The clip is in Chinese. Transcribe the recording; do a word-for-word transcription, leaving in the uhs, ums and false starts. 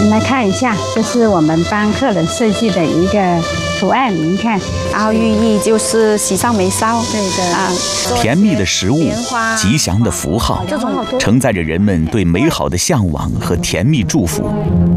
请来看一下，这是我们帮客人设计的一个图案，您看， 然后寓意就是喜上眉梢， 对的啊， 甜蜜的食物，吉祥的符号，承载着人们对美好的向往和甜蜜祝福。